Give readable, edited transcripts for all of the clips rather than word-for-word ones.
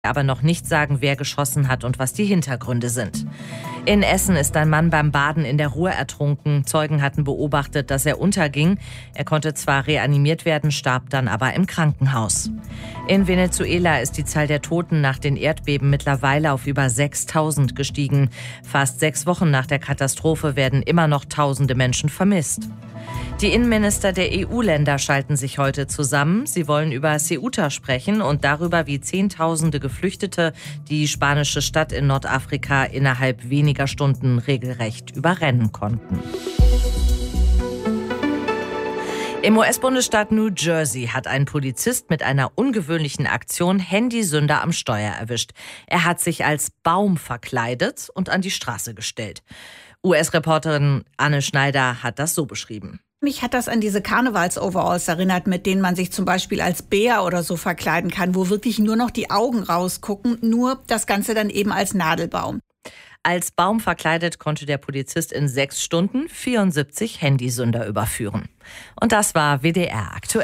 aber noch nicht sagen, wer geschossen hat und was die Hintergründe sind. In Essen ist ein Mann beim Baden in der Ruhr ertrunken. Zeugen hatten beobachtet, dass er unterging. Er konnte zwar reanimiert werden, starb dann aber im Krankenhaus. In Venezuela ist die Zahl der Toten nach den Erdbeben mittlerweile auf über 6.000 gestiegen. Fast 6 Wochen nach der Katastrophe werden immer noch Tausende Menschen vermisst. Die Innenminister der EU-Länder schalten sich heute zusammen. Sie wollen über Ceuta sprechen und darüber, wie Zehntausende Geflüchtete die spanische Stadt in Nordafrika innerhalb weniger Stunden regelrecht überrennen konnten. Im US-Bundesstaat New Jersey hat ein Polizist mit einer ungewöhnlichen Aktion Handysünder am Steuer erwischt. Er hat sich als Baum verkleidet und an die Straße gestellt. US-Reporterin Anne Schneider hat das so beschrieben. Mich hat das an diese Karnevals-Overalls erinnert, mit denen man sich zum Beispiel als Bär oder so verkleiden kann, wo wirklich nur noch die Augen rausgucken, nur das Ganze dann eben als Nadelbaum. Als Baum verkleidet konnte der Polizist in 6 Stunden 74 Handysünder überführen. Und das war WDR aktuell.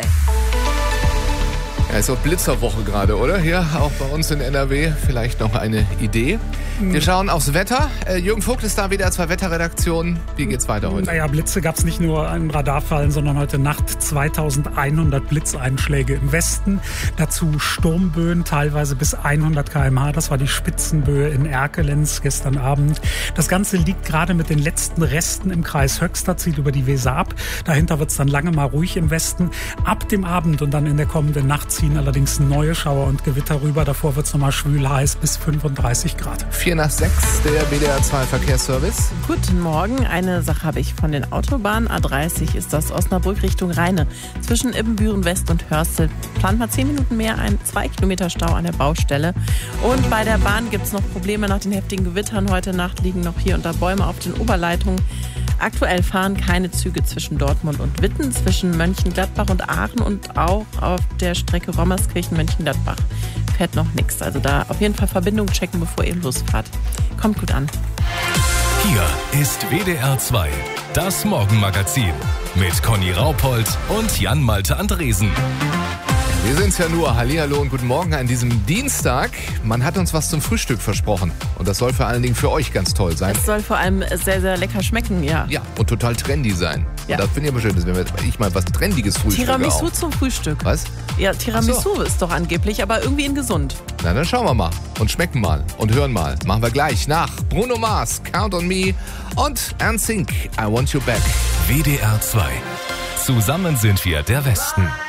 Ja, ist auch Blitzerwoche gerade, oder? Hier auch bei uns in NRW vielleicht noch eine Idee. Wir schauen aufs Wetter. Jürgen Vogt ist da, WDR 2 Wetterredaktion. Wie geht's weiter heute? Naja, Blitze gab es nicht nur im Radarfallen, sondern heute Nacht 2100 Blitzeinschläge im Westen. Dazu Sturmböen, teilweise bis 100 km/h. Das war die Spitzenböe in Erkelenz gestern Abend. Das Ganze liegt gerade mit den letzten Resten im Kreis Höxter, zieht über die Weser ab. Dahinter wird es dann lange mal ruhig im Westen. Ab dem Abend und dann in der kommenden Nacht ziehen allerdings neue Schauer und Gewitter rüber. Davor wird es nochmal schwül heiß bis 35 Grad. 4 nach 6, der WDR 2 Verkehrsservice. Guten Morgen. Eine Sache habe ich von den Autobahnen. A30 ist das Osnabrück Richtung Rheine. Zwischen Ibbenbüren West und Hörstel plant mal 10 Minuten mehr ein 2 Kilometer Stau an der Baustelle. Und bei der Bahn gibt es noch Probleme nach den heftigen Gewittern. Heute Nacht liegen noch hier und da Bäume auf den Oberleitungen. Aktuell fahren keine Züge zwischen Dortmund und Witten, zwischen Mönchengladbach und Aachen und auch auf der Strecke Rommerskirchen-Mönchengladbach fährt noch nichts. Also da auf jeden Fall Verbindung checken, bevor ihr losfahrt. Kommt gut an. Hier ist WDR 2, das Morgenmagazin mit Conny Raupold und Jan-Malte Andresen. Wir sind's ja nur. Hallihallo und guten Morgen an diesem Dienstag. Man hat uns was zum Frühstück versprochen. Und das soll vor allen Dingen für euch ganz toll sein. Es soll vor allem sehr, sehr lecker schmecken, ja. Ja, und total trendy sein. Ja. Und das finde ich aber schön, wenn ich mal was Trendiges frühstücke. Tiramisu auch. zum Frühstück. Was? Ja, Tiramisu ist doch angeblich, aber irgendwie in gesund. Na, dann schauen wir mal. Und schmecken mal. Und hören mal. Machen wir gleich nach Bruno Mars, Count on Me und NSYNC, I Want You Back. WDR 2. Zusammen sind wir der Westen.